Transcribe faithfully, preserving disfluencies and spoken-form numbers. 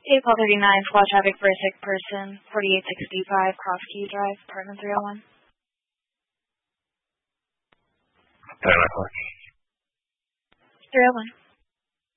April thirty-nine, squad traffic for a sick person, forty-eight sixty-five Cross Key Drive, apartment three oh one. ten o'clock. three oh one.